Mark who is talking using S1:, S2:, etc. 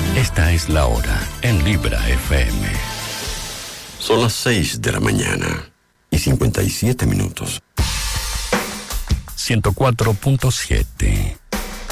S1: Esta es la hora en Libra FM.
S2: Son las 6 de la mañana y 57 minutos.
S1: 104.7